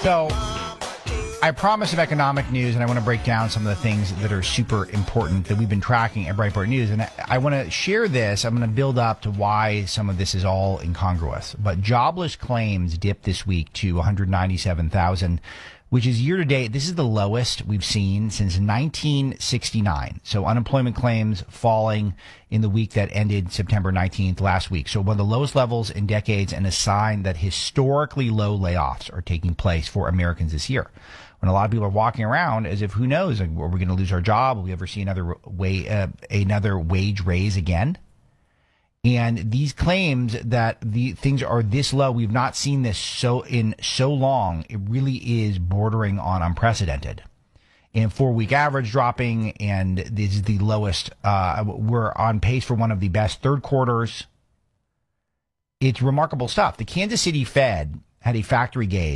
So I promise some economic news, and I want to break down some of the things that are super important that we've been tracking at Breitbart News. And I want to share this. I'm going to build up to why some of this is all incongruous. But jobless claims dipped this week to 197,000, which is year to date. This is the lowest we've seen since 1969. So unemployment claims falling in the week that ended September 19th last week. So one of the lowest levels in decades, and a sign that historically low layoffs are taking place for Americans this year. When a lot of people are walking around as if, who knows, like, are we going to lose our job? Will we ever see another wage raise again? And these claims that the things are this low, we've not seen this so long. It really is bordering on unprecedented. And 4-week average dropping, and this is the lowest. We're on pace for one of the best third quarters. It's remarkable stuff. The Kansas City Fed had a factory gauge